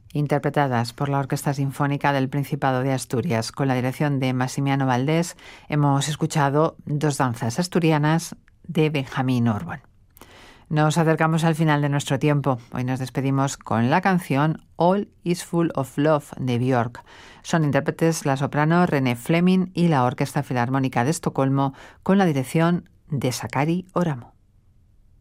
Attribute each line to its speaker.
Speaker 1: interpretadas por la Orquesta Sinfónica del Principado de Asturias, con la dirección de Massimiano Valdés. Hemos escuchado dos danzas asturianas de Benjamín Orbán. Nos acercamos al final de nuestro tiempo. Hoy nos despedimos con la canción All is Full of Love de Björk. Son intérpretes la soprano René Fleming y la Orquesta Filarmónica de Estocolmo, con la dirección de Sakari Oramo.